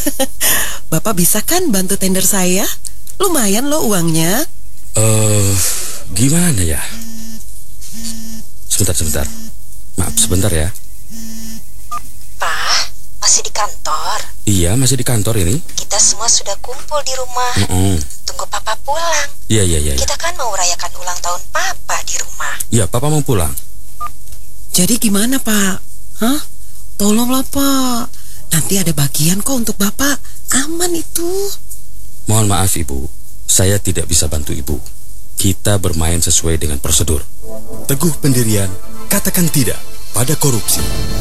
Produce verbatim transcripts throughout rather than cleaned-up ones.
Bapak bisa kan bantu tender saya? Lumayan loh uangnya. Eh, uh, gimana ya? Sebentar, sebentar. Maaf, sebentar ya. Pak, masih di kantor? Iya, masih di kantor ini. Kita semua sudah kumpul di rumah. Mm-mm. Tunggu Papa pulang. Iya, iya, iya. Kita kan mau merayakan ulang tahun Papa di rumah. Iya, Papa mau pulang. Jadi gimana, Pak? Hah? Tolonglah, Pak. Nanti ada bagian kok untuk Bapak. Aman itu. Mohon maaf, Ibu. Saya tidak bisa bantu Ibu. Kita bermain sesuai dengan prosedur. Teguh pendirian, katakan tidak pada korupsi.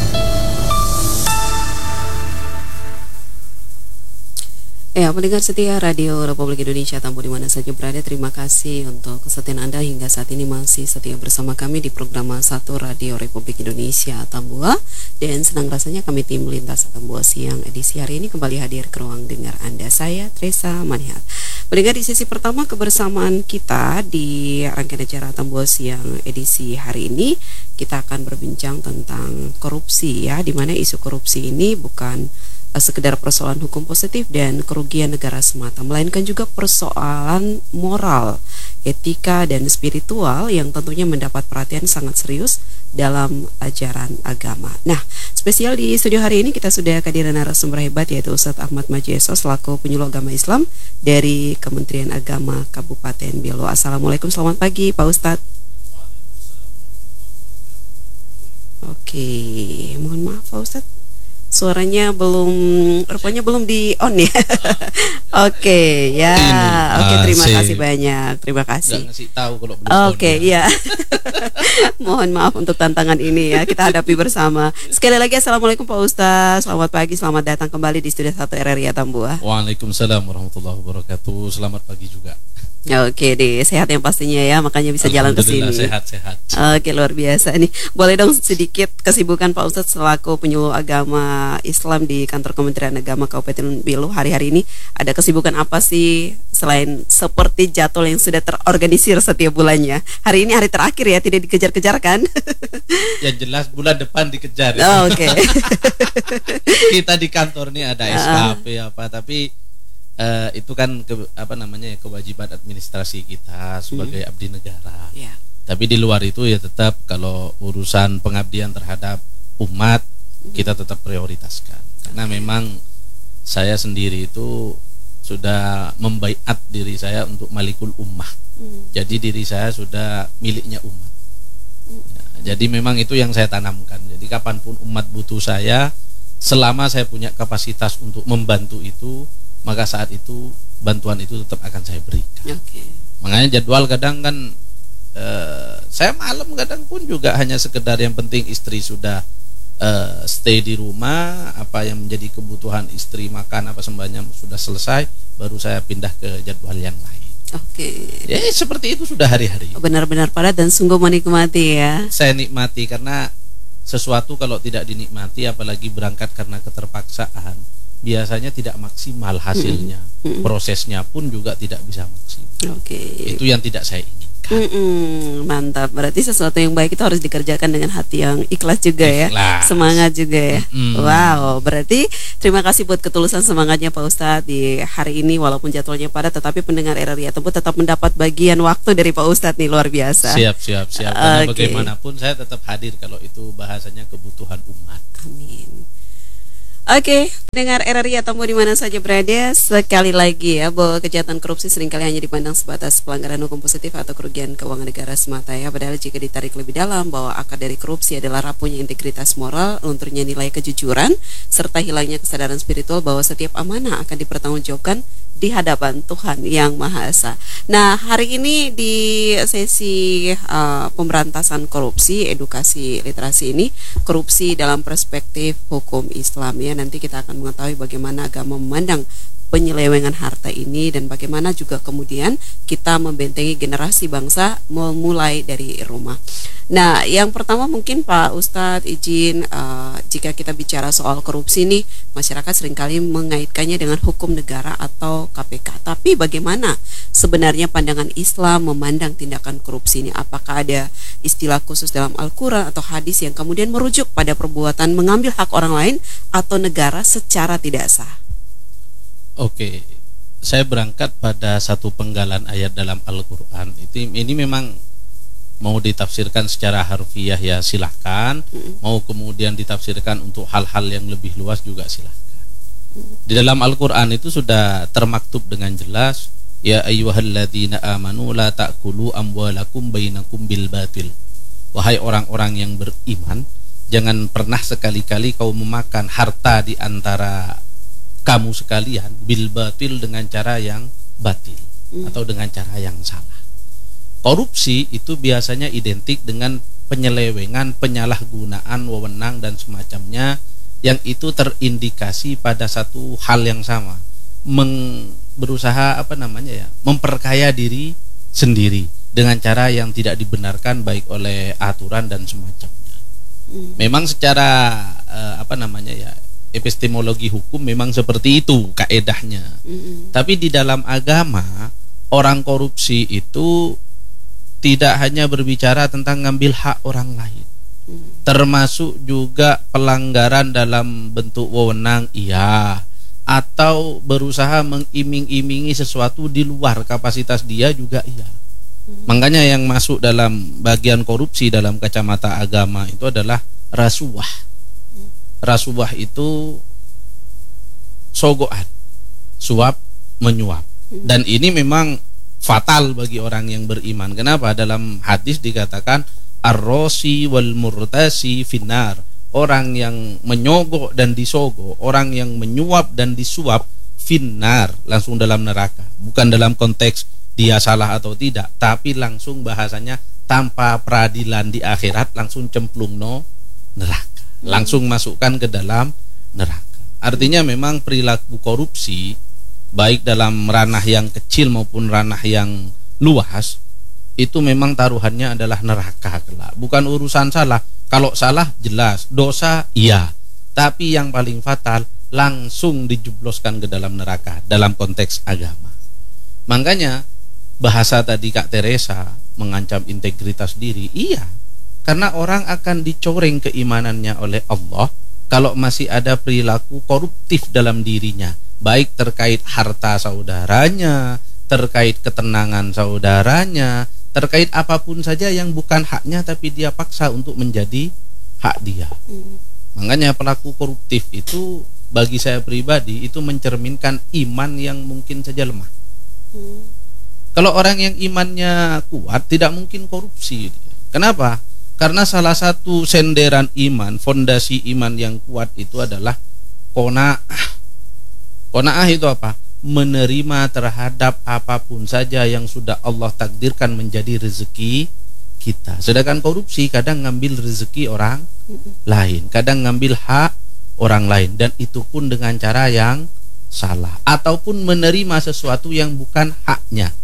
Ya, pendengar setia Radio Republik Indonesia Tambu di mana saja berada, terima kasih untuk kesetiaan Anda hingga saat ini masih setia bersama kami di program satu Radio Republik Indonesia Tambua. Dan senang rasanya kami tim Lintas Tambua Siang edisi hari ini kembali hadir ke ruang dengar Anda. Saya Tresa Manihat. Pendengar, di sesi pertama kebersamaan kita di rangkaian acara Tambua Siang edisi hari ini, kita akan berbincang tentang korupsi ya, di mana isu korupsi ini bukan sekedar persoalan hukum positif dan kerugian negara semata, melainkan juga persoalan moral, etika, dan spiritual yang tentunya mendapat perhatian sangat serius dalam ajaran agama. Nah, spesial di studio hari ini kita sudah kehadiran narasumber hebat, yaitu Ustadz Ahmad Majieso selaku penyuluh agama Islam dari Kementerian Agama Kabupaten Belo. Assalamualaikum, selamat pagi Pak Ustadz. Oke, mohon maaf Pak Ustadz, suaranya belum, rupanya belum di on ya. Oke, ya. Oke, terima kasih banyak. Terima kasih. Nggak ngasih tahu kalau belum. Oke, ya. Mohon maaf untuk tantangan ini ya, kita hadapi bersama. Sekali lagi assalamualaikum Pak Ustaz. Selamat pagi, selamat datang kembali di studio satu R R I Tambua. Waalaikumsalam warahmatullahi wabarakatuh. Selamat pagi juga. Oke deh, sehat yang pastinya ya, makanya bisa jalan ke sini. Sehat-sehat. Oke, luar biasa nih. Boleh dong sedikit kesibukan Pak Ustadz selaku penyuluh agama Islam di kantor Kementerian Agama Kabupaten Belo hari-hari ini. Ada kesibukan apa sih selain seperti jadwal yang sudah terorganisir setiap bulannya? Hari ini hari terakhir ya, tidak dikejar-kejar kan? Yang jelas bulan depan dikejar. Oh, oke. Kita di kantor ini ada S K P apa, tapi Uh, itu kan ke, apa namanya ya, kewajiban administrasi kita sebagai hmm. abdi negara. Yeah. Tapi di luar itu ya tetap kalau urusan pengabdian terhadap umat hmm. kita tetap prioritaskan. Karena memang saya sendiri itu sudah membaiat diri saya untuk malikul ummah. Hmm. Jadi diri saya sudah miliknya umat. Hmm. Ya, jadi memang itu yang saya tanamkan. Jadi kapanpun umat butuh saya, selama saya punya kapasitas untuk membantu itu, maka saat itu bantuan itu tetap akan saya berikan. Okay. Makanya jadwal kadang kan uh, saya malam kadang pun juga hanya sekedar yang penting istri sudah uh, stay di rumah, apa yang menjadi kebutuhan istri makan apa sembahnya sudah selesai, baru saya pindah ke jadwal yang lain. Oke. Okay. Ya seperti itu sudah hari-hari. Benar-benar padat dan sungguh menikmati ya. Saya nikmati karena sesuatu kalau tidak dinikmati, apalagi berangkat karena keterpaksaan, biasanya tidak maksimal hasilnya. Mm-hmm. Prosesnya pun juga tidak bisa maksimal. Oke. Okay. Itu yang tidak saya inginkan. Mm-mm, mantap. Berarti sesuatu yang baik itu harus dikerjakan dengan hati yang ikhlas juga ya. Ikhlas. Semangat juga ya. Mm. Wow. Berarti terima kasih buat ketulusan semangatnya Pak Ustadz di hari ini, walaupun jadwalnya padat, tetapi pendengar R R I Tambua tetap mendapat bagian waktu dari Pak Ustadz nih, luar biasa. Siap, siap, siap. Karena okay. bagaimanapun saya tetap hadir kalau itu bahasanya kebutuhan umat. Amin. Oke, pendengar R R I Tambua di mana saja berada, sekali lagi ya, bahwa kejahatan korupsi seringkali hanya dipandang sebatas pelanggaran hukum positif atau kerugian keuangan negara semata ya. Padahal jika ditarik lebih dalam, bahwa akar dari korupsi adalah rapuhnya integritas moral, lunturnya nilai kejujuran, serta hilangnya kesadaran spiritual bahwa setiap amanah akan dipertanggungjawabkan di hadapan Tuhan Yang Maha Esa. Nah, hari ini di sesi uh, pemberantasan korupsi, edukasi literasi ini, korupsi dalam perspektif hukum Islam ya. Nanti kita akan mengetahui bagaimana agama memandang penyelewengan harta ini dan bagaimana juga kemudian kita membentengi generasi bangsa memulai dari rumah. Nah, yang pertama mungkin Pak Ustadz izin uh, jika kita bicara soal korupsi nih, masyarakat seringkali mengaitkannya dengan hukum negara atau K P K. Tapi bagaimana sebenarnya pandangan Islam memandang tindakan korupsi ini? Apakah ada istilah khusus dalam Al-Quran atau hadis yang kemudian merujuk pada perbuatan mengambil hak orang lain atau negara secara tidak sah? Oke, saya berangkat pada satu penggalan ayat dalam Al-Quran. Itu ini memang mau ditafsirkan secara harfiah ya silahkan, hmm. mau kemudian ditafsirkan untuk hal-hal yang lebih luas juga silahkan. hmm. Di dalam Al-Quran itu sudah termaktub dengan jelas, ya ayyuhalladzina amanu la ta'kulu amwalakum bainakum bil batil. Wahai orang-orang yang beriman, jangan pernah sekali-kali kau memakan harta di antara kamu sekalian bil batil dengan cara yang batil hmm. atau dengan cara yang salah. Korupsi itu biasanya identik dengan penyelewengan, penyalahgunaan wewenang dan semacamnya, yang itu terindikasi pada satu hal yang sama, Meng, berusaha apa namanya ya, memperkaya diri sendiri dengan cara yang tidak dibenarkan baik oleh aturan dan semacamnya. Hmm. Memang secara eh, apa namanya ya, epistemologi hukum memang seperti itu kaedahnya. Mm-hmm. Tapi di dalam agama, orang korupsi itu tidak hanya berbicara tentang ngambil hak orang lain, mm-hmm. termasuk juga pelanggaran dalam bentuk wewenang, iya, atau berusaha mengiming-imingi sesuatu di luar kapasitas dia juga iya. Mm-hmm. Makanya yang masuk dalam bagian korupsi dalam kacamata agama itu adalah rasuah. Rasuah itu sogoan, suap menyuap, dan ini memang fatal bagi orang yang beriman. Kenapa? Dalam hadis dikatakan ar-rosi wal murtasi finnar, orang yang menyogok dan disogok, orang yang menyuap dan disuap finnar, langsung dalam neraka. Bukan dalam konteks dia salah atau tidak, tapi langsung bahasanya tanpa peradilan di akhirat, langsung cemplung no neraka, langsung masukkan ke dalam neraka. Artinya memang perilaku korupsi baik dalam ranah yang kecil maupun ranah yang luas itu memang taruhannya adalah neraka kelak. Bukan urusan salah. Kalau salah jelas, dosa iya, tapi yang paling fatal langsung dijebloskan ke dalam neraka dalam konteks agama. Makanya bahasa tadi Kak Teresa mengancam integritas diri, iya. Karena orang akan dicoreng keimanannya oleh Allah kalau masih ada perilaku koruptif dalam dirinya, baik terkait harta saudaranya, terkait ketenangan saudaranya, terkait apapun saja yang bukan haknya tapi dia paksa untuk menjadi hak dia. Hmm. Makanya pelaku koruptif itu bagi saya pribadi itu mencerminkan iman yang mungkin saja lemah. Hmm. Kalau orang yang imannya kuat tidak mungkin korupsi. Kenapa? Karena salah satu senderan iman, fondasi iman yang kuat itu adalah qanaah. Qanaah itu apa? Menerima terhadap apapun saja yang sudah Allah takdirkan menjadi rezeki kita. Sedangkan korupsi kadang ngambil rezeki orang lain, kadang ngambil hak orang lain, dan itu pun dengan cara yang salah, ataupun menerima sesuatu yang bukan haknya.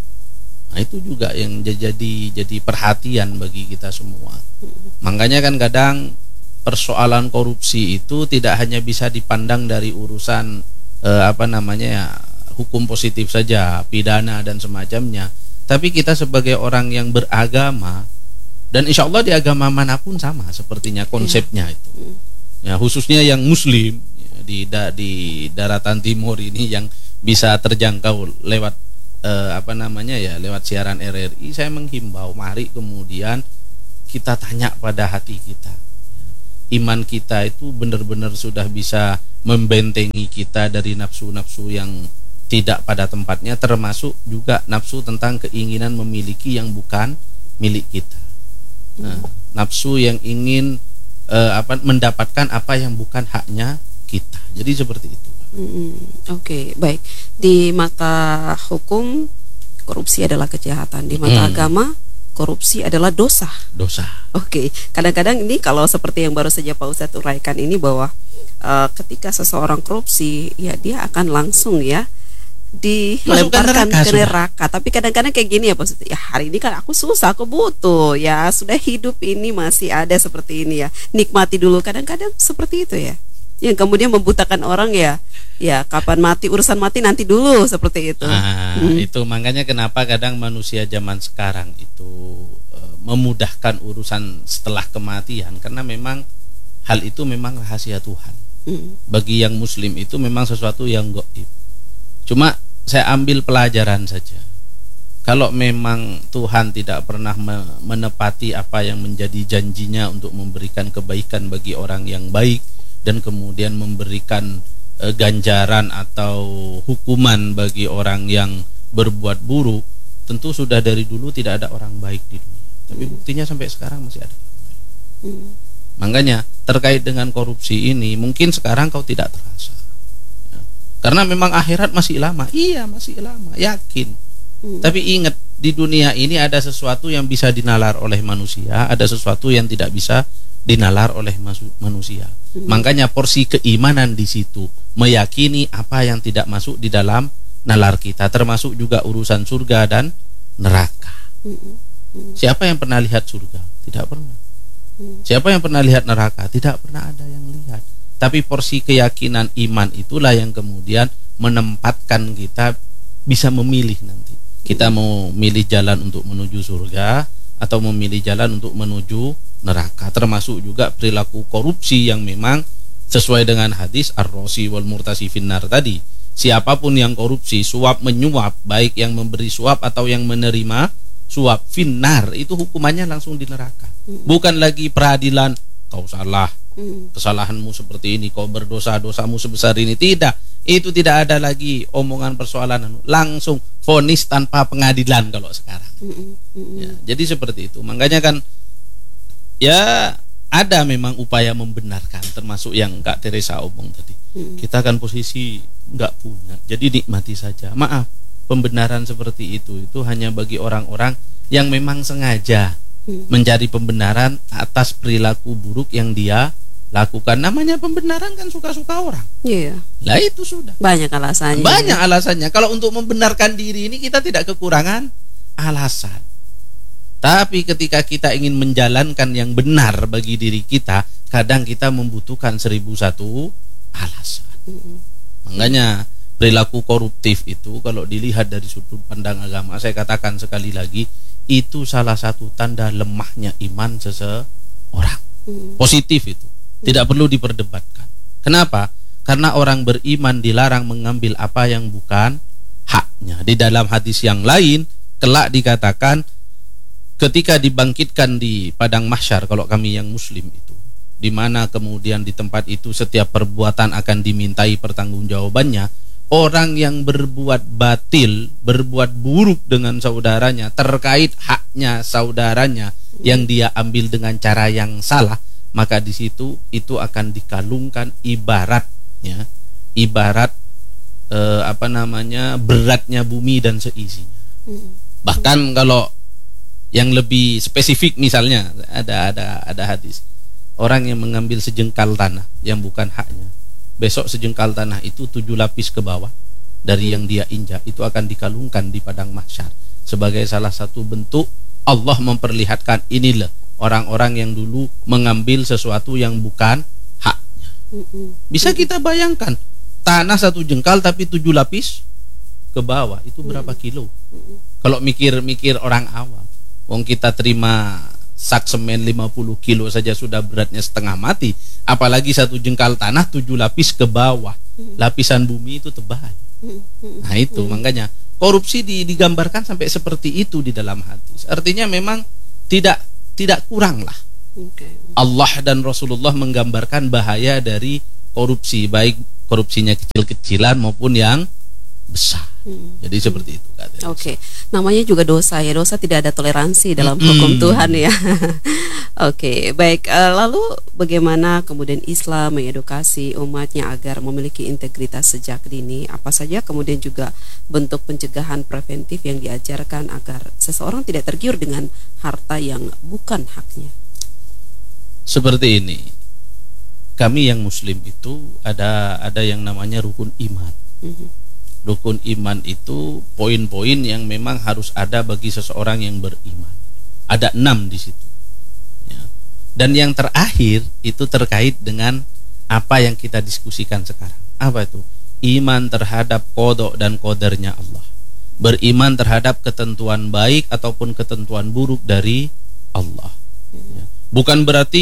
Nah, itu juga yang jadi jadi perhatian bagi kita semua. Makanya kan kadang persoalan korupsi itu tidak hanya bisa dipandang dari urusan eh, apa namanya ya, hukum positif saja, pidana dan semacamnya. Tapi kita sebagai orang yang beragama, dan insya Allah di agama manapun sama sepertinya konsepnya itu. Ya, khususnya yang Muslim ya, di da, di daratan timur ini yang bisa terjangkau lewat Eh, apa namanya ya lewat siaran R R I, saya menghimbau mari kemudian kita tanya pada hati kita, iman kita itu benar-benar sudah bisa membentengi kita dari nafsu-nafsu yang tidak pada tempatnya, termasuk juga nafsu tentang keinginan memiliki yang bukan milik kita. Nah, nafsu yang ingin eh, apa mendapatkan apa yang bukan haknya kita. Jadi seperti itu. Hmm, Oke, okay, baik. Di mata hukum korupsi adalah kejahatan, di mata hmm. agama korupsi adalah dosa. Dosa. Oke, okay. Kadang-kadang ini kalau seperti yang baru saja Pak Ustadz uraikan ini bahwa uh, ketika seseorang korupsi, ya dia akan langsung ya dilemparkan ke neraka. Tapi kadang-kadang kayak gini ya Pak Ustadz, ya hari ini kan aku susah, aku butuh, ya sudah hidup ini masih ada seperti ini ya, nikmati dulu. Kadang-kadang seperti itu ya, yang kemudian membutakan orang ya, ya kapan mati, urusan mati nanti dulu, seperti itu. Nah, hmm. itu makanya kenapa kadang manusia zaman sekarang itu e, memudahkan urusan setelah kematian, karena memang hal itu memang rahasia Tuhan. Hmm. Bagi yang Muslim itu memang sesuatu yang gaib. Cuma saya ambil pelajaran saja. Kalau memang Tuhan tidak pernah menepati apa yang menjadi janjinya untuk memberikan kebaikan bagi orang yang baik dan kemudian memberikan e, ganjaran atau hukuman bagi orang yang berbuat buruk, tentu sudah dari dulu tidak ada orang baik di dunia. Tapi buktinya sampai sekarang masih ada orang baik. Hmm. Makanya terkait dengan korupsi ini mungkin sekarang kau tidak terasa ya. Karena memang akhirat masih lama. Iya masih lama, yakin. Hmm. Tapi ingat, di dunia ini ada sesuatu yang bisa dinalar oleh manusia, ada sesuatu yang tidak bisa dinalar oleh manusia. Hmm. Makanya porsi keimanan di situ meyakini apa yang tidak masuk di dalam nalar kita, termasuk juga urusan surga dan neraka. Hmm. Hmm. Siapa yang pernah lihat surga? Tidak pernah. Hmm. Siapa yang pernah lihat neraka? Tidak pernah ada yang lihat. Tapi porsi keyakinan iman itulah yang kemudian menempatkan kita bisa memilih nanti. Kita mau milih jalan untuk menuju surga atau memilih jalan untuk menuju neraka. Termasuk juga perilaku korupsi yang memang sesuai dengan hadis ar-rosi wal murtasi finnar tadi. Siapapun yang korupsi, suap menyuap, baik yang memberi suap atau yang menerima suap, finnar, itu hukumannya langsung di neraka. Bukan lagi peradilan, kau salah, kesalahanmu seperti ini, kau berdosa, dosamu sebesar ini. Tidak. Itu tidak ada lagi omongan persoalan, langsung vonis tanpa pengadilan kalau sekarang. Ya, jadi seperti itu. Makanya kan ya ada memang upaya membenarkan, termasuk yang Kak Teresa omong tadi. Kita kan posisi nggak punya, jadi nikmati saja. Maaf, pembenaran seperti itu itu hanya bagi orang-orang yang memang sengaja mencari pembenaran atas perilaku buruk yang dia lakukan. Namanya pembenaran kan suka-suka orang. Iya. Lah itu sudah. Banyak alasannya. Banyak alasannya. Kalau untuk membenarkan diri ini kita tidak kekurangan alasan. Tapi ketika kita ingin menjalankan yang benar bagi diri kita, kadang kita membutuhkan seribu satu alasan. Mm-hmm. Makanya perilaku koruptif itu kalau dilihat dari sudut pandang agama, saya katakan sekali lagi, itu salah satu tanda lemahnya iman seseorang. Mm-hmm. Positif itu. Tidak perlu diperdebatkan. Kenapa? Karena orang beriman dilarang mengambil apa yang bukan haknya. Di dalam hadis yang lain kelak dikatakan ketika dibangkitkan di padang mahsyar, kalau kami yang muslim itu, di mana kemudian di tempat itu setiap perbuatan akan dimintai pertanggungjawabannya, orang yang berbuat batil, berbuat buruk dengan saudaranya terkait haknya saudaranya yang dia ambil dengan cara yang salah, maka di situ itu akan dikalungkan ibaratnya, ibarat eh, apa namanya beratnya bumi dan seisinya. Bahkan kalau yang lebih spesifik misalnya ada ada ada hadis, orang yang mengambil sejengkal tanah yang bukan haknya, besok sejengkal tanah itu tujuh lapis ke bawah dari yang dia injak itu akan dikalungkan di padang mahsyar sebagai salah satu bentuk Allah memperlihatkan inilah orang-orang yang dulu mengambil sesuatu yang bukan haknya. Bisa kita bayangkan tanah satu jengkal tapi tujuh lapis ke bawah itu berapa kilo? Kalau mikir-mikir orang awam, wong kita terima sak semen lima puluh kilo saja sudah beratnya setengah mati, apalagi satu jengkal tanah tujuh lapis ke bawah. Lapisan bumi itu tebal. Nah itu makanya korupsi digambarkan sampai seperti itu di dalam hadis. Artinya memang tidak tidak kurang lah. Okay. Allah dan Rasulullah menggambarkan bahaya dari korupsi, baik korupsinya kecil-kecilan maupun yang besar. Hmm. Jadi seperti itu. Oke, okay. Namanya juga dosa ya. Dosa tidak ada toleransi dalam hmm. hukum Tuhan ya. Oke, okay. Baik. Uh, lalu bagaimana kemudian Islam mengedukasi umatnya agar memiliki integritas sejak dini? Apa saja kemudian juga bentuk pencegahan preventif yang diajarkan agar seseorang tidak tergiur dengan harta yang bukan haknya? Seperti ini. Kami yang Muslim itu ada ada yang namanya rukun iman. Mm-hmm. Rukun iman itu poin-poin yang memang harus ada bagi seseorang yang beriman. Ada enam di situ. Ya. Dan yang terakhir itu terkait dengan apa yang kita diskusikan sekarang. Apa itu? Iman terhadap qada dan qadarnya Allah. Beriman terhadap ketentuan baik ataupun ketentuan buruk dari Allah. Ya. Bukan berarti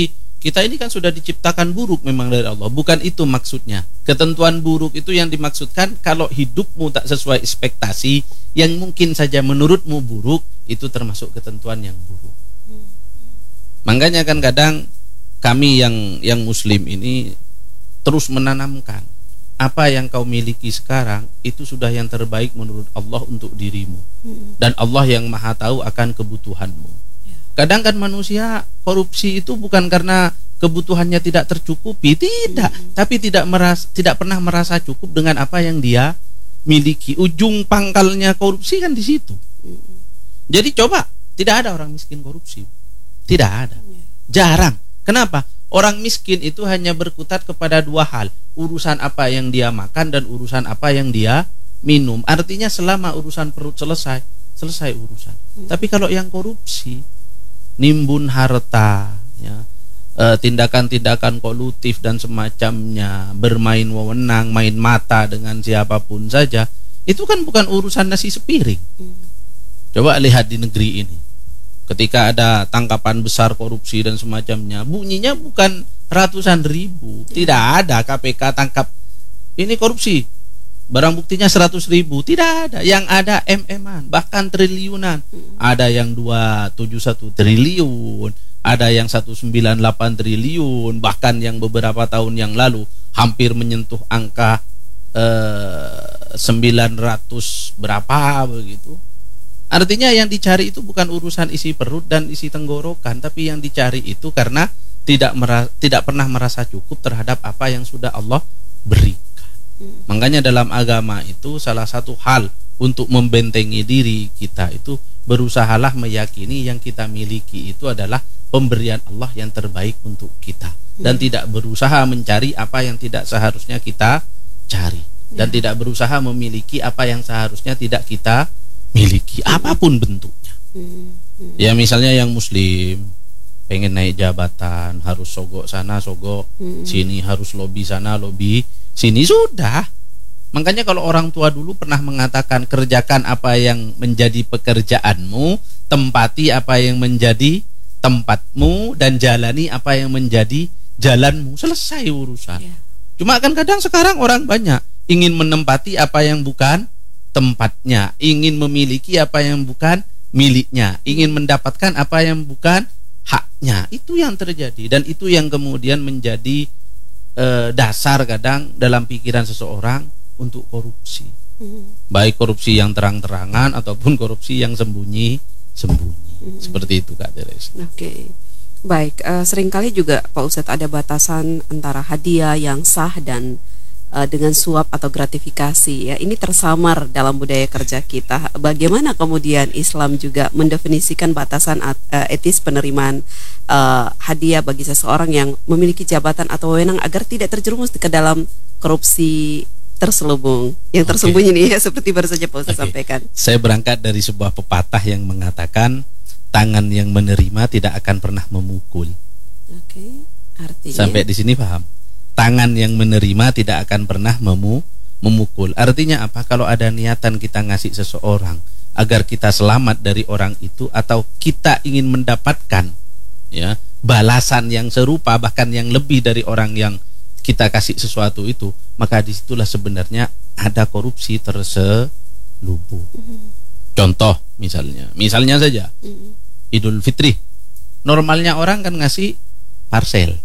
Kita ini kan sudah diciptakan buruk memang dari Allah. Bukan itu maksudnya. Ketentuan buruk itu yang dimaksudkan kalau hidupmu tak sesuai ekspektasi, yang mungkin saja menurutmu buruk, itu termasuk ketentuan yang buruk. Makanya kan kadang kami yang yang muslim ini terus menanamkan, apa yang kau miliki sekarang itu sudah yang terbaik menurut Allah untuk dirimu. Dan Allah yang maha tahu akan kebutuhanmu. Kadang kan manusia korupsi itu bukan karena kebutuhannya tidak tercukupi, tidak, hmm. tapi tidak meras, tidak pernah merasa cukup dengan apa yang dia miliki. Ujung pangkalnya korupsi kan di situ. Hmm. Jadi coba, tidak ada orang miskin korupsi, tidak ada, jarang. Kenapa? Orang miskin itu hanya berkutat kepada dua hal, urusan apa yang dia makan dan urusan apa yang dia minum. Artinya selama urusan perut selesai, selesai urusan. Hmm. Tapi kalau yang korupsi, nimbun harta, ya, e, tindakan-tindakan kolutif dan semacamnya, bermain wewenang, main mata dengan siapapun saja, itu kan bukan urusan nasi sepiring. Coba lihat di negeri ini, ketika ada tangkapan besar korupsi dan semacamnya, bunyinya bukan ratusan ribu, tidak ada K P K tangkap ini korupsi, barang buktinya seratus ribu, tidak ada. Yang ada M M-an, bahkan triliunan. Ada yang dua ratus tujuh puluh satu triliun, ada yang seratus sembilan puluh delapan triliun, bahkan yang beberapa tahun yang lalu hampir menyentuh angka eh, sembilan ratus berapa begitu. Artinya yang dicari itu bukan urusan isi perut dan isi tenggorokan, tapi yang dicari itu karena tidak merasa, tidak pernah merasa cukup terhadap apa yang sudah Allah beri. Makanya dalam agama itu salah satu hal untuk membentengi diri kita itu, berusahalah meyakini yang kita miliki itu adalah pemberian Allah yang terbaik untuk kita, dan tidak berusaha mencari apa yang tidak seharusnya kita cari, dan tidak berusaha memiliki apa yang seharusnya tidak kita miliki, apapun bentuknya. Ya misalnya yang muslim pengen naik jabatan, harus sogok sana sogok sini, harus lobi sana lobi sini, sudah. Makanya kalau orang tua dulu pernah mengatakan, kerjakan apa yang menjadi pekerjaanmu, tempati apa yang menjadi tempatmu, dan jalani apa yang menjadi jalanmu, selesai urusan. Yeah. Cuma kan kadang sekarang orang banyak ingin menempati apa yang bukan tempatnya, ingin memiliki apa yang bukan miliknya, ingin mendapatkan apa yang bukan haknya. Itu yang terjadi, dan itu yang kemudian menjadi eh, dasar kadang dalam pikiran seseorang untuk korupsi. hmm. Baik korupsi yang terang-terangan ataupun korupsi yang sembunyi-sembunyi. hmm. Seperti itu Kak Teres. Oke, okay. Baik, uh, seringkali juga Pak Ustadz ada batasan antara hadiah yang sah dan uh, dengan suap atau gratifikasi, ya. Ini tersamar dalam budaya kerja kita. Bagaimana kemudian Islam juga mendefinisikan batasan uh, etis penerimaan uh, hadiah bagi seseorang yang memiliki jabatan atau wewenang agar tidak terjerumus ke dalam korupsi terselubung, yang tersembunyi. Okay. Nih ya, seperti baru saja Pak Ustadz okay. sampaikan. Saya berangkat dari sebuah pepatah yang mengatakan tangan yang menerima tidak akan pernah memukul. Oke, okay. Artinya sampai di sini paham? Tangan yang menerima tidak akan pernah memu memukul. Artinya apa? Kalau ada niatan kita ngasih seseorang agar kita selamat dari orang itu, atau kita ingin mendapatkan ya balasan yang serupa bahkan yang lebih dari orang yang kita kasih sesuatu itu, maka disitulah sebenarnya ada korupsi terselubung. Mm-hmm. Contoh misalnya, misalnya saja mm-hmm. Idul Fitri, normalnya orang kan ngasih parsel,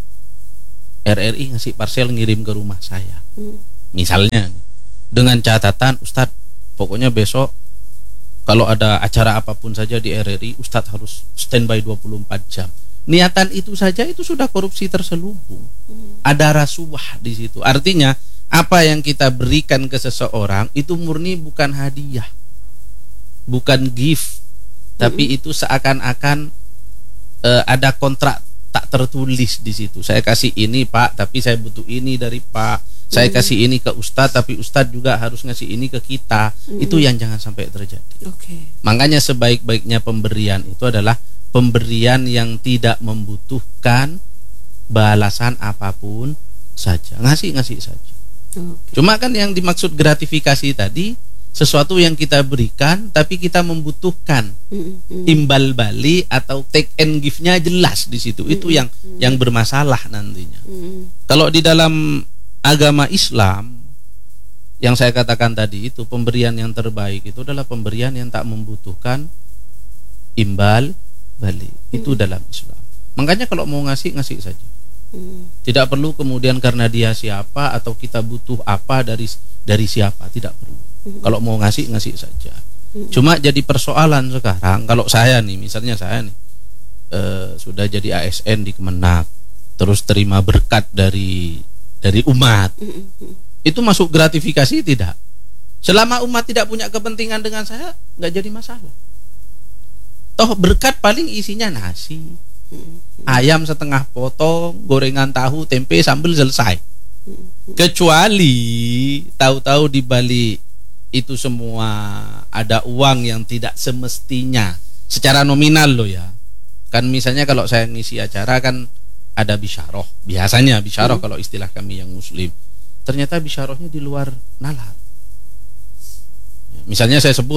R R I ngasih parsel ngirim ke rumah saya, mm-hmm. misalnya, dengan catatan Ustadz, pokoknya besok kalau ada acara apapun saja di R R I, Ustadz harus standby dua puluh empat jam. Niatan itu saja itu sudah korupsi terselubung. hmm. Ada rasuah di situ. Artinya apa yang kita berikan ke seseorang itu murni bukan hadiah, bukan gift, hmm. tapi itu seakan-akan uh, ada kontrak tak tertulis di situ. Saya kasih ini Pak, tapi saya butuh ini dari Pak. Saya hmm. kasih ini ke Ustadz, tapi Ustadz juga harus ngasih ini ke kita. hmm. Itu yang jangan sampai terjadi. Okay. Makanya sebaik-baiknya pemberian itu adalah pemberian yang tidak membutuhkan balasan apapun saja, ngasih-ngasih saja. Okay. Cuma kan yang dimaksud gratifikasi tadi sesuatu yang kita berikan tapi kita membutuhkan Mm-mm. imbal balik atau take and give-nya jelas di situ. Itu yang yang bermasalah nantinya. Mm-mm. Kalau di dalam agama Islam yang saya katakan tadi itu, pemberian yang terbaik itu adalah pemberian yang tak membutuhkan imbal balik. Itu dalam Islam. Makanya kalau mau ngasih, ngasih saja. Tidak perlu kemudian karena dia siapa atau kita butuh apa dari dari siapa, tidak perlu. Kalau mau ngasih, ngasih saja. Cuma jadi persoalan sekarang kalau saya nih, misalnya saya nih eh, sudah jadi A S N di Kemenak, terus terima berkat dari dari umat, itu masuk gratifikasi tidak? Selama umat tidak punya kepentingan dengan saya, nggak jadi masalah. Toh berkat paling isinya nasi, ayam setengah potong, gorengan tahu, tempe, sambal, selesai. Kecuali tahu-tahu di balik itu semua ada uang yang tidak semestinya secara nominal loh ya. Kan misalnya kalau saya ngisi acara kan ada bisyarah. Biasanya bisyarah hmm. kalau istilah kami yang muslim. Ternyata bisyarahnya di luar nalar. Misalnya saya sebut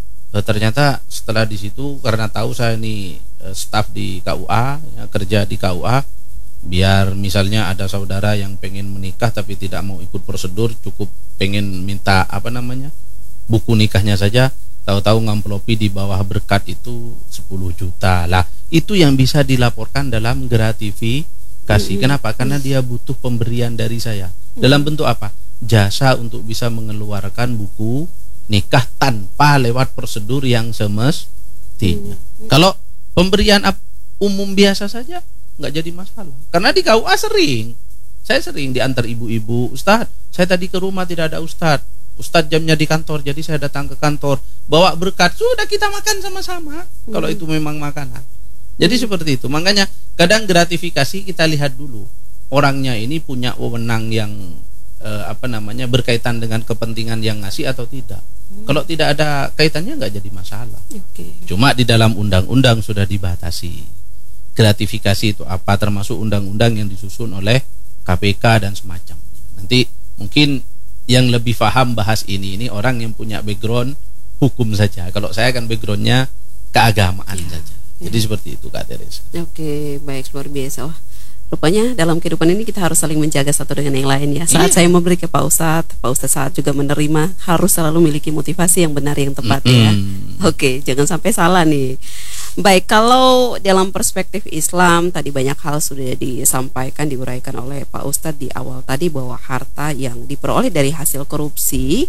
ternyata setelah di situ karena tahu saya ini staf di K U A ya, kerja di K U A, biar misalnya ada saudara yang pengen menikah tapi tidak mau ikut prosedur, cukup pengen minta apa namanya buku nikahnya saja, tahu-tahu ngamplopi di bawah berkat itu sepuluh juta lah. Itu yang bisa dilaporkan dalam gratifikasi. Kenapa? Karena dia butuh pemberian dari saya. Dalam bentuk apa? Jasa untuk bisa mengeluarkan buku nikah tanpa lewat prosedur yang semestinya. Kalau pemberian umum biasa saja nggak jadi masalah. Karena di K U A sering, saya sering diantar ibu-ibu, Ustadz, saya tadi ke rumah tidak ada Ustadz, Ustadz jamnya di kantor, jadi saya datang ke kantor bawa berkat, sudah kita makan sama-sama. Hmm. Kalau itu memang makanan. Jadi hmm. seperti itu. Makanya kadang gratifikasi kita lihat dulu orangnya ini punya wewenang yang eh, apa namanya berkaitan dengan kepentingan yang ngasih atau tidak. Hmm. Kalau tidak ada kaitannya nggak jadi masalah. Okay. Cuma di dalam undang-undang sudah dibatasi gratifikasi itu apa, termasuk undang-undang yang disusun oleh K P K dan semacamnya. Nanti mungkin yang lebih paham bahas ini ini orang yang punya background hukum saja. Kalau saya kan backgroundnya keagamaan ya. saja. Jadi ya. Seperti itu Kak Teresa. Oke, baik, luar biasa. Wah, rupanya dalam kehidupan ini kita harus saling menjaga satu dengan yang lain ya. Saat iya. saya memberi ke Pak Ustadz, Pak Ustadz saat juga menerima, harus selalu memiliki motivasi yang benar, yang tepat mm-hmm. ya. Oke, jangan sampai salah nih. Baik, kalau dalam perspektif Islam tadi banyak hal sudah disampaikan, diuraikan oleh Pak Ustadz di awal tadi bahwa harta yang diperoleh dari hasil korupsi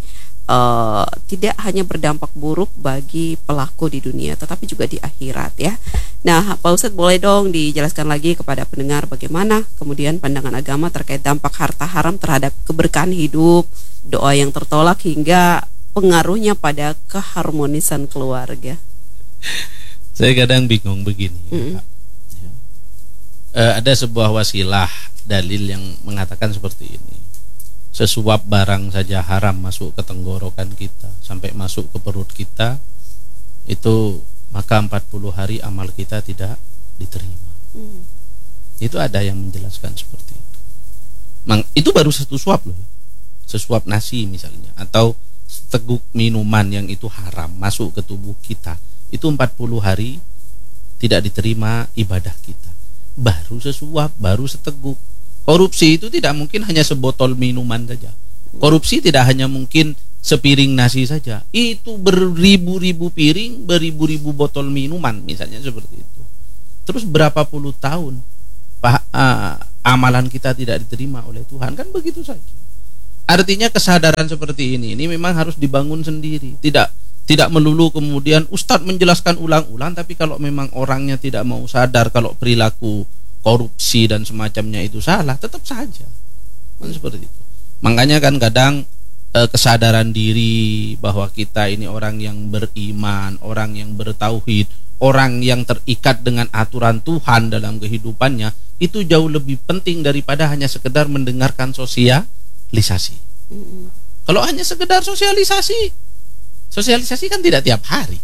Uh, tidak hanya berdampak buruk bagi pelaku di dunia, tetapi juga di akhirat ya. Nah, Pak Ustadz boleh dong dijelaskan lagi kepada pendengar bagaimana kemudian pandangan agama terkait dampak harta haram terhadap keberkahan hidup, doa yang tertolak hingga pengaruhnya pada keharmonisan keluarga. Saya kadang bingung begini. Mm-hmm. Ya. Uh, ada sebuah wasilah dalil yang mengatakan seperti ini. Sesuap barang saja haram masuk ke tenggorokan kita sampai masuk ke perut kita, itu maka empat puluh hari amal kita tidak diterima. Hmm. Itu ada yang menjelaskan seperti itu. Mang, itu baru satu suap loh. Sesuap nasi misalnya atau seteguk minuman yang itu haram masuk ke tubuh kita, itu empat puluh hari tidak diterima ibadah kita. Baru sesuap, baru seteguk. Korupsi itu tidak mungkin hanya sebotol minuman saja. Korupsi tidak hanya mungkin sepiring nasi saja. Itu beribu-ribu piring, beribu-ribu botol minuman misalnya seperti itu. Terus berapa puluh tahun bah, uh, amalan kita tidak diterima oleh Tuhan, kan begitu saja. Artinya kesadaran seperti ini ini memang harus dibangun sendiri. Tidak tidak melulu kemudian Ustadz menjelaskan ulang-ulang, tapi kalau memang orangnya tidak mau sadar kalau perilaku korupsi dan semacamnya itu salah, tetap saja kan seperti itu. Makanya kan kadang eh, kesadaran diri bahwa kita ini orang yang beriman, orang yang bertauhid, orang yang terikat dengan aturan Tuhan dalam kehidupannya, itu jauh lebih penting daripada hanya sekedar mendengarkan sosialisasi. Mm-hmm. Kalau hanya sekedar sosialisasi, sosialisasi kan tidak tiap hari.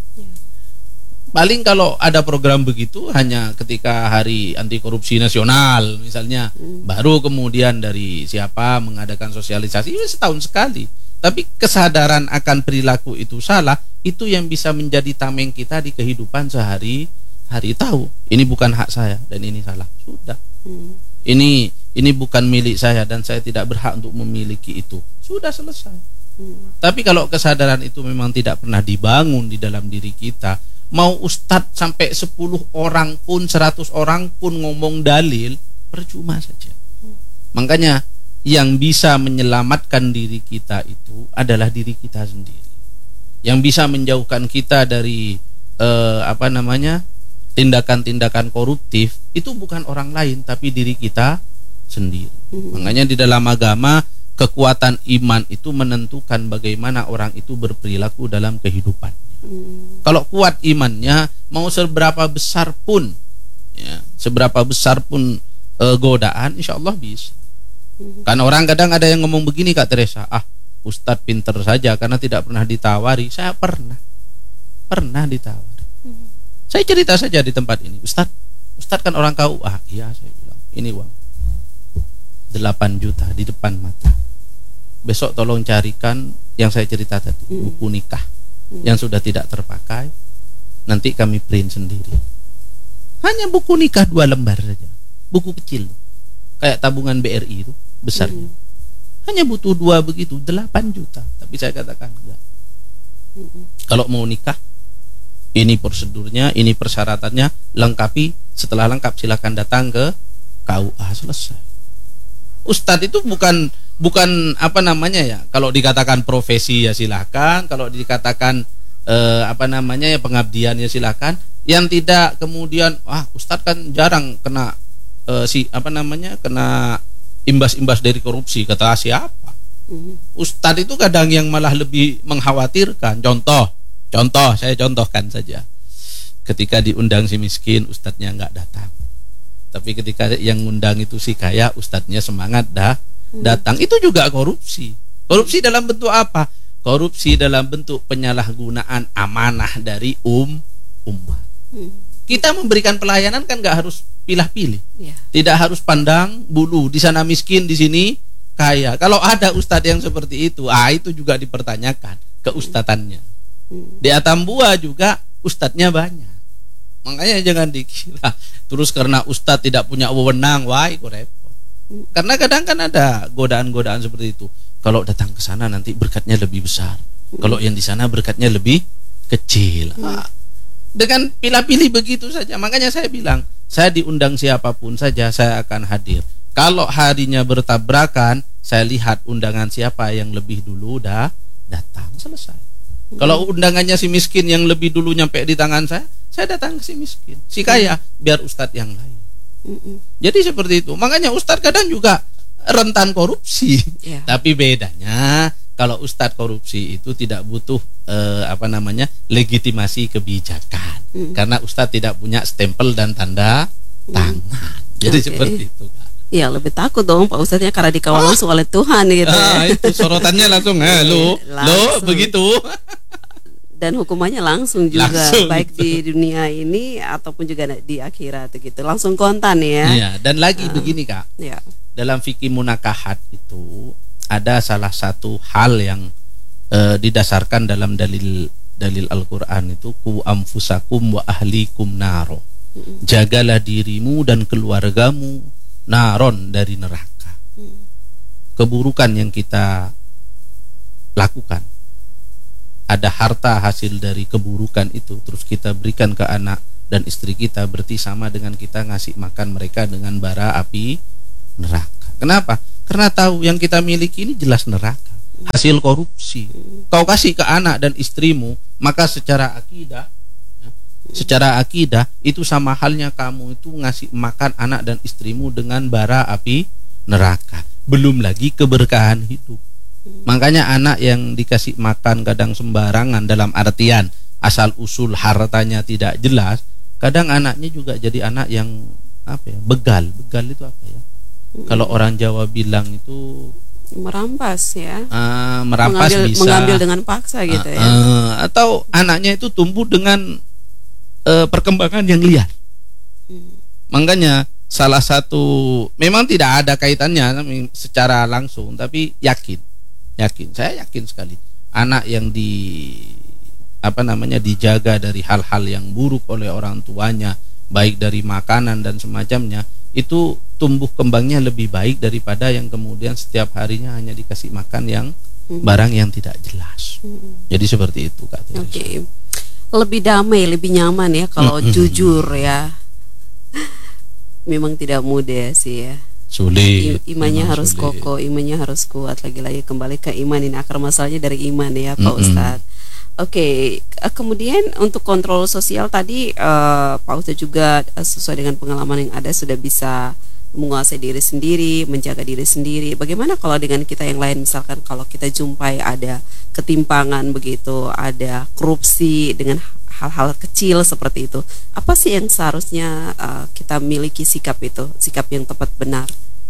Paling kalau ada program begitu hanya ketika hari anti korupsi nasional misalnya, hmm. baru kemudian dari siapa mengadakan sosialisasi, setahun sekali. Tapi kesadaran akan perilaku itu salah, itu yang bisa menjadi tameng kita di kehidupan sehari-hari. Tahu, ini bukan hak saya dan ini salah. Sudah. Hmm. Ini ini bukan milik saya dan saya tidak berhak untuk memiliki itu. Sudah selesai. Hmm. Tapi kalau kesadaran itu memang tidak pernah dibangun di dalam diri kita, mau ustadz sampai sepuluh orang pun, seratus orang pun ngomong dalil, percuma saja. Hmm. Makanya yang bisa menyelamatkan diri kita itu adalah diri kita sendiri. Yang bisa menjauhkan kita dari eh, apa namanya tindakan-tindakan koruptif itu bukan orang lain tapi diri kita sendiri. Hmm. Makanya di dalam agama kekuatan iman itu menentukan bagaimana orang itu berperilaku dalam kehidupan. Hmm. Kalau kuat imannya, mau seberapa besar pun, ya, seberapa besar pun eh, godaan, insya Allah bisa. Kan orang kadang ada yang ngomong begini Kak Teresa, ah Ustadz pinter saja karena tidak pernah ditawari. Saya pernah, pernah ditawari. Hmm. Saya cerita saja di tempat ini, Ustadz, Ustadz kan orang K U A. Iya, saya bilang, ini uang delapan juta di depan mata. Besok tolong carikan yang saya cerita tadi, hmm. buku nikah hmm. yang sudah tidak terpakai. Nanti kami print sendiri. Hanya buku nikah dua lembar saja, buku kecil, kayak tabungan B R I itu besarnya. Hmm. Hanya butuh dua begitu, delapan juta. Tapi saya katakan enggak. Hmm. Kalau mau nikah, ini prosedurnya, ini persyaratannya, lengkapi. Setelah lengkap silakan datang ke K U A, selesai. Ustadz itu bukan bukan apa namanya ya. Kalau dikatakan profesi ya silakan, kalau dikatakan eh, apa namanya ya pengabdian ya silakan. Yang tidak kemudian, ah Ustadz kan jarang kena eh, si apa namanya kena imbas-imbas dari korupsi, kata siapa? Ustadz itu kadang yang malah lebih mengkhawatirkan. Contoh, contoh saya contohkan saja. Ketika diundang si miskin, ustadznya nggak datang. Tapi ketika yang ngundang itu si kaya, ustadznya semangat dah datang. Itu juga korupsi. Korupsi dalam bentuk apa? Korupsi dalam bentuk penyalahgunaan amanah dari um umat. Kita memberikan pelayanan kan nggak harus pilih-pilih, ya. Tidak harus pandang bulu, di sana miskin, di sini kaya. Kalau ada ustadz yang seperti itu, ah itu juga dipertanyakan keustatannya. Hmm. Di Atambua juga ustadznya banyak. Makanya jangan dikira terus karena ustadz tidak punya wewenang, wah itu repot. Hmm. Karena kadang kan ada godaan-godaan seperti itu. Kalau datang ke sana nanti berkatnya lebih besar. Hmm. Kalau yang di sana berkatnya lebih kecil. Hmm. Ah, dengan pilih-pilih begitu saja. Makanya saya bilang, saya diundang siapapun saja saya akan hadir. Kalau harinya bertabrakan, saya lihat undangan siapa yang lebih dulu dah datang, selesai. Hmm. Kalau undangannya si miskin yang lebih dulu nyampe di tangan saya, saya datang ke si miskin. Si kaya biar ustadz yang lain. Hmm. Jadi seperti itu. Makanya ustadz kadang juga rentan korupsi. Yeah. Tapi bedanya kalau ustadz korupsi itu tidak butuh eh, apa namanya legitimasi kebijakan, hmm. karena ustadz tidak punya stempel dan tanda hmm. tangan. Jadi okay. seperti itu, Kak. Ya lebih takut dong Pak Ustadznya karena dikawal ah. langsung oleh Tuhan gitu. Ah, itu sorotannya langsung, eh, lo, lo begitu. Dan hukumannya langsung juga, langsung, baik di dunia ini ataupun juga di akhirat gitu. Langsung kontan ya. Iya, dan lagi uh, begini Kak. Ya. Dalam fikih munakahat itu ada salah satu hal yang e, didasarkan dalam dalil dalil Al-Qur'an itu ku anfusakum wa ahlikum naro. Mm-hmm. Jagalah dirimu dan keluargamu naron dari neraka. Mm-hmm. Keburukan yang kita lakukan, ada harta hasil dari keburukan itu, terus kita berikan ke anak dan istri kita, berarti sama dengan kita ngasih makan mereka dengan bara api neraka. Kenapa? Karena tahu yang kita miliki ini jelas neraka, hasil korupsi. Kau kasih ke anak dan istrimu, maka secara akidah, ya, secara akidah itu sama halnya kamu itu ngasih makan anak dan istrimu dengan bara api neraka. Belum lagi keberkahan hidup. Makanya anak yang dikasih makan kadang sembarangan dalam artian asal usul hartanya tidak jelas, kadang anaknya juga jadi anak yang apa ya, begal. Begal itu apa ya? Kalau orang Jawa bilang itu merampas ya, uh, merampas mengambil, bisa mengambil dengan paksa gitu uh, ya, uh, atau anaknya itu tumbuh dengan uh, perkembangan yang liar. Hmm. Makanya salah satu memang tidak ada kaitannya secara langsung, tapi yakin Yakin, saya yakin sekali. Anak yang di apa namanya dijaga dari hal-hal yang buruk oleh orang tuanya, baik dari makanan dan semacamnya, itu tumbuh kembangnya lebih baik daripada yang kemudian setiap harinya hanya dikasih makan yang hmm. barang yang tidak jelas. Hmm. Jadi seperti itu, Kak. Oke. Okay. Lebih damai, lebih nyaman ya kalau hmm. jujur ya. Memang tidak mudah sih ya. Sulit. I, imannya harus sulit. Kokoh, imannya harus kuat. Lagi-lagi kembali ke iman, ini akar masalahnya dari iman ya, Pak mm-hmm. Ustadz. Oke, okay. Kemudian untuk kontrol sosial tadi uh, Pak Ustadz juga uh, sesuai dengan pengalaman yang ada sudah bisa menguasai diri sendiri, menjaga diri sendiri. Bagaimana kalau dengan kita yang lain, misalkan kalau kita jumpai ada ketimpangan begitu, ada korupsi dengan hal-hal kecil seperti itu, apa sih yang seharusnya uh, kita miliki sikap itu, sikap yang tepat benar?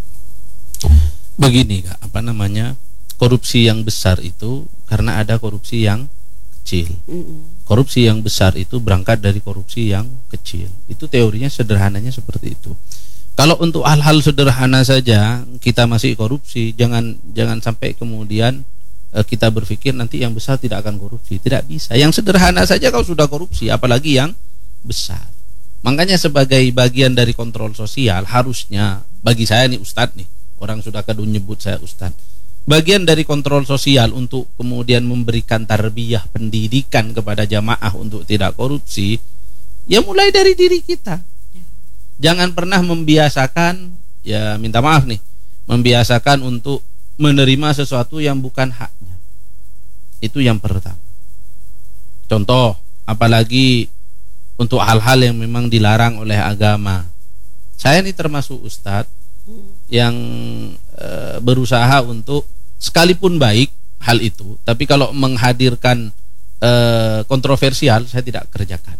Begini, Kak, apa namanya, korupsi yang besar itu karena ada korupsi yang kecil. Mm-mm. Korupsi yang besar itu berangkat dari korupsi yang kecil. Itu teorinya sederhananya seperti itu. Kalau untuk hal-hal sederhana saja kita masih korupsi, jangan jangan sampai kemudian uh, kita berpikir nanti yang besar tidak akan korupsi. Tidak bisa. Yang sederhana saja kau sudah korupsi, apalagi yang besar. Makanya sebagai bagian dari kontrol sosial harusnya, bagi saya nih Ustadz nih, orang sudah kadung nyebut saya Ustadz, bagian dari kontrol sosial untuk kemudian memberikan tarbiyah pendidikan kepada jamaah untuk tidak korupsi, ya mulai dari diri kita. Jangan pernah membiasakan, ya minta maaf nih, membiasakan untuk menerima sesuatu yang bukan haknya. Itu yang pertama. Contoh, apalagi untuk hal-hal yang memang dilarang oleh agama. Saya ini termasuk Ustadz yang e, berusaha untuk sekalipun baik hal itu, tapi kalau menghadirkan e, kontroversial saya tidak kerjakan.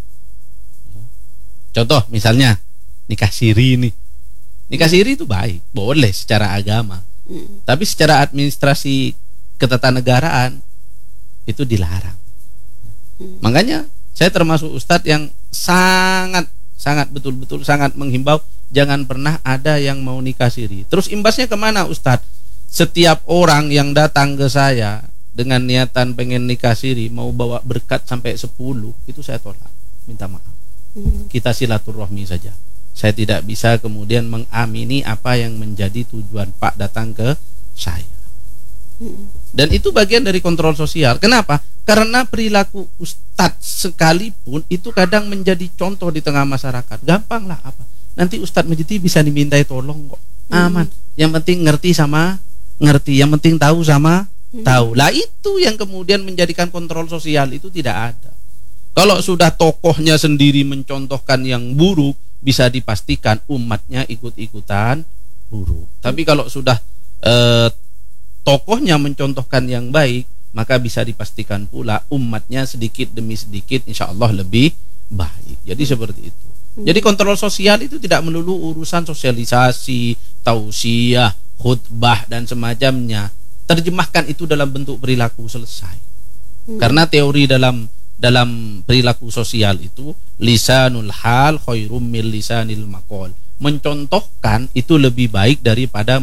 Contoh misalnya nikah siri nih. Nikah siri itu baik, boleh secara agama. Hmm. Tapi secara administrasi ketatanegaraan itu dilarang. Hmm. Makanya saya termasuk Ustadz yang sangat sangat betul-betul sangat menghimbau jangan pernah ada yang mau nikah siri. Terus imbasnya kemana Ustadz? Setiap orang yang datang ke saya dengan niatan pengen nikah siri, mau bawa berkat sampai sepuluh, itu saya tolak, minta maaf. Hmm. Kita silaturahmi saja. Saya tidak bisa kemudian mengamini apa yang menjadi tujuan Pak datang ke saya. Hmm. Dan itu bagian dari kontrol sosial. Kenapa? Karena perilaku Ustadz sekalipun itu kadang menjadi contoh di tengah masyarakat. Gampang lah apa. Nanti Ustadz Majiti bisa dimintai tolong kok. Aman. Hmm. Yang penting ngerti sama ngerti. Yang penting tahu sama hmm. tahu. Lah itu yang kemudian menjadikan kontrol sosial itu tidak ada. Kalau sudah tokohnya sendiri mencontohkan yang buruk, bisa dipastikan umatnya ikut-ikutan buruk. Tapi kalau sudah eh, tokohnya mencontohkan yang baik, maka bisa dipastikan pula umatnya sedikit demi sedikit insya Allah lebih baik. Jadi seperti itu. Jadi kontrol sosial itu tidak melulu urusan sosialisasi, tausiah, khutbah dan semacamnya. Terjemahkan itu dalam bentuk perilaku, selesai. Karena teori dalam dalam perilaku sosial itu lisanul hal khairum min lisanil maqal. Mencontohkan itu lebih baik daripada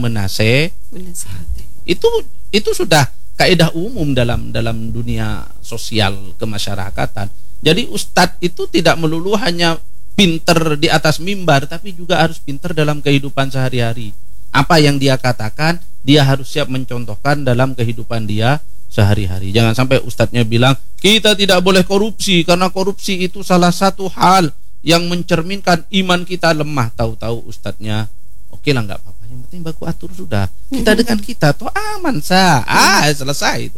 menasehati. Itu itu sudah kaidah umum dalam dalam dunia sosial kemasyarakatan. Jadi ustadz itu tidak melulu hanya pinter di atas mimbar, tapi juga harus pinter dalam kehidupan sehari-hari. Apa yang dia katakan, dia harus siap mencontohkan dalam kehidupan dia sehari-hari. Jangan sampai ustadznya bilang kita tidak boleh korupsi karena korupsi itu salah satu hal yang mencerminkan iman kita lemah. Tahu-tahu ustadznya oke lah nggak apa-apa, yang penting baku atur sudah. Kita dengan kita toh aman sah. Ah selesai itu.